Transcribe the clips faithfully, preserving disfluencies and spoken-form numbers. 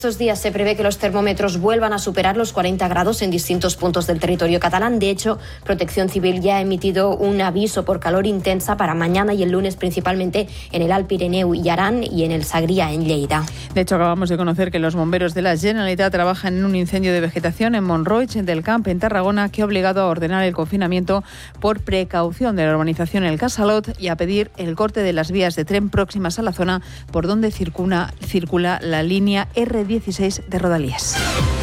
Estos días se prevé que los termómetros vuelvan a superar los cuarenta grados en distintos puntos del territorio catalán. De hecho, Protección Civil ya ha emitido un aviso por calor intensa para mañana y el lunes, principalmente en el Alt Pirineu y Aran y en el Sagria, en Lleida. De hecho, acabamos de conocer que los bomberos de la Generalitat trabajan en un incendio de vegetación en Montroig del Camp, en Tarragona, que ha obligado a ordenar el confinamiento por precaución de la urbanización El Casalot y a pedir el corte de las vías de tren próximas a la zona por donde circula, circula la línea R dieciséis de Rodalies.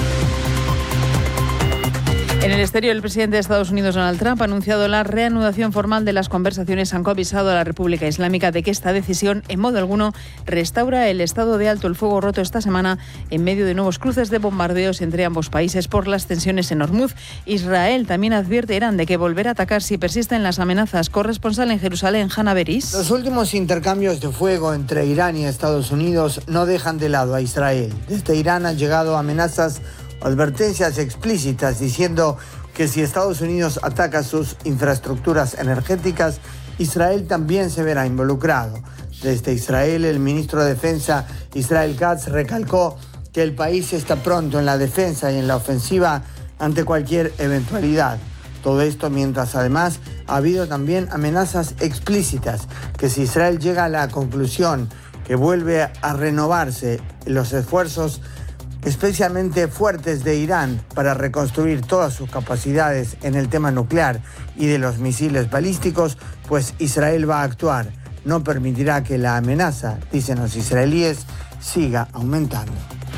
En el exterior, el presidente de Estados Unidos, Donald Trump, ha anunciado la reanudación formal de las conversaciones. Han avisado a la República Islámica de que esta decisión, en modo alguno, restaura el estado de alto el fuego roto esta semana en medio de nuevos cruces de bombardeos entre ambos países por las tensiones en Hormuz. Israel también advierte a Irán de que volverá a atacar si persisten las amenazas. Corresponsal en Jerusalén, Hanna Beris. Los últimos intercambios de fuego entre Irán y Estados Unidos no dejan de lado a Israel. Desde Irán han llegado amenazas, advertencias explícitas diciendo que si Estados Unidos ataca sus infraestructuras energéticas, Israel también se verá involucrado. Desde Israel, el ministro de Defensa, Israel Katz, recalcó que el país está pronto en la defensa y en la ofensiva ante cualquier eventualidad. Todo esto mientras además ha habido también amenazas explícitas que si Israel llega a la conclusión que vuelve a renovarse los esfuerzos especialmente fuertes de Irán para reconstruir todas sus capacidades en el tema nuclear y de los misiles balísticos, pues Israel va a actuar. No permitirá que la amenaza, dicen los israelíes, siga aumentando.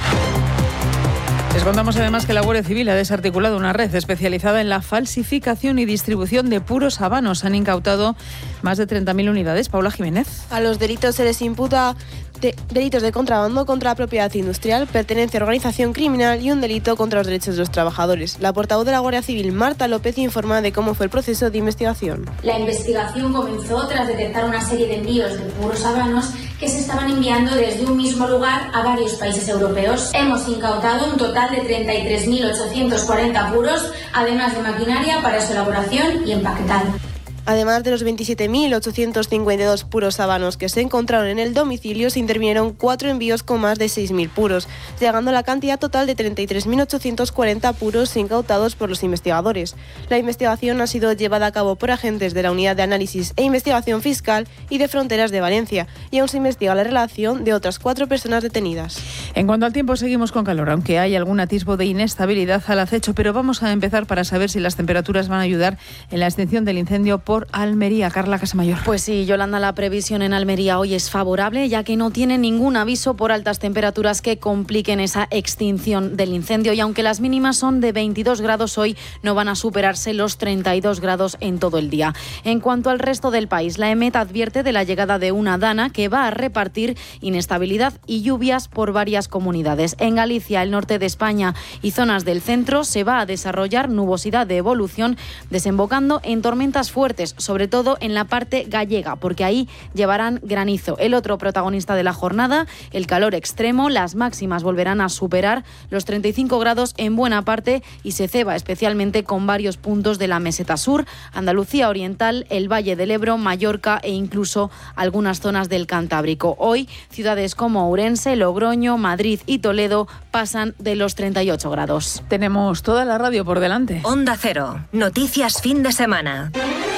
Les contamos además que la Guardia Civil ha desarticulado una red especializada en la falsificación y distribución de puros habanos. Han incautado más de treinta mil unidades. Paula Jiménez. A los delitos se les imputa de, delitos de contrabando contra la propiedad industrial, pertenencia a organización criminal y un delito contra los derechos de los trabajadores. La portavoz de la Guardia Civil, Marta López, informa de cómo fue el proceso de investigación. La investigación comenzó tras detectar una serie de envíos de puros habanos que se estaban enviando desde un mismo lugar a varios países europeos. Hemos incautado un total de treinta y tres mil ochocientos cuarenta puros, además de maquinaria para su elaboración y empaquetado. Además de los veintisiete mil ochocientos cincuenta y dos puros habanos que se encontraron en el domicilio, se intervinieron cuatro envíos con más de seis mil puros, llegando a la cantidad total de treinta y tres mil ochocientos cuarenta puros incautados por los investigadores. La investigación ha sido llevada a cabo por agentes de la Unidad de Análisis e Investigación Fiscal y de Fronteras de Valencia, y aún se investiga la relación de otras cuatro personas detenidas. En cuanto al tiempo, seguimos con calor, aunque hay algún atisbo de inestabilidad al acecho, pero vamos a empezar para saber si las temperaturas van a ayudar en la extinción del incendio por Almería. Carla Casamayor. Pues sí, Yolanda, la previsión en Almería hoy es favorable, ya que no tiene ningún aviso por altas temperaturas que compliquen esa extinción del incendio, y aunque las mínimas son de veintidós grados hoy, no van a superarse los treinta y dos grados en todo el día. En cuanto al resto del país, la EMET advierte de la llegada de una dana que va a repartir inestabilidad y lluvias por varias comunidades. En Galicia, el norte de España y zonas del centro se va a desarrollar nubosidad de evolución, desembocando en tormentas fuertes, sobre todo en la parte gallega, porque ahí llevarán granizo. El otro protagonista de la jornada, el calor extremo. Las máximas volverán a superar los treinta y cinco grados en buena parte y se ceba especialmente con varios puntos de la meseta sur, Andalucía Oriental, el Valle del Ebro, Mallorca e incluso algunas zonas del Cantábrico. Hoy, ciudades como Ourense, Logroño, Madrid y Toledo pasan de los treinta y ocho grados. Tenemos toda la radio por delante. Onda Cero, noticias fin de semana.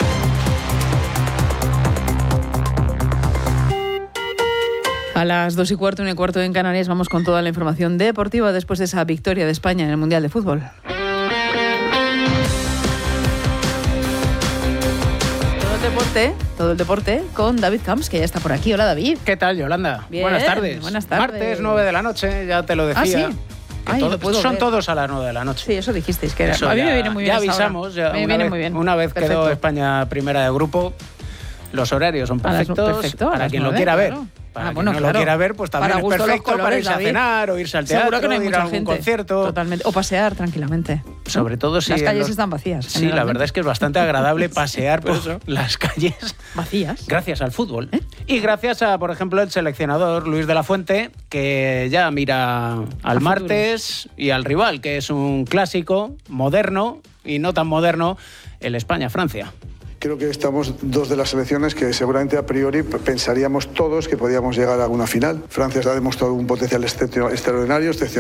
A las dos y cuarto, una y cuarto en Canarias, vamos con toda la información deportiva después de esa victoria de España en el Mundial de Fútbol. Todo el deporte, todo el deporte con David Camps, que ya está por aquí. Hola, David. ¿Qué tal, Yolanda? Bien, buenas tardes. Buenas tardes. Martes, nueve de la noche, ya te lo decía. ¿Ah, sí? Que Ay, todo, lo puedo son ver. todos a las nueve de la noche. Sí, eso dijisteis que era. Eso a mí ya, me viene muy bien. Ya avisamos, ya me una viene vez, muy bien. Una vez Perfecto. quedó España primera de grupo, los horarios son perfectos. A las, perfecto, para a quien nueve, lo quiera claro. ver. Para Ah, quien bueno, no claro. lo quiera ver, pues también Para es gusto perfecto colores, para irse David. a cenar o irse al teatro, Seguro que no hay ir mucha a algún gente. concierto. Totalmente. O pasear tranquilamente. Sobre todo si las calles los... están vacías. Sí, la verdad es que es bastante agradable pasear por eso. las calles vacías. Gracias al fútbol. ¿Eh? Y gracias a, por ejemplo, el seleccionador Luis de la Fuente, que ya mira al a martes futuros. Y al rival, que es un clásico moderno y no tan moderno, el España-Francia. Creo que estamos dos de las selecciones que seguramente a priori pensaríamos todos que podíamos llegar a una final. Francia ha demostrado un potencial excepcional, extraordinario, excepcional.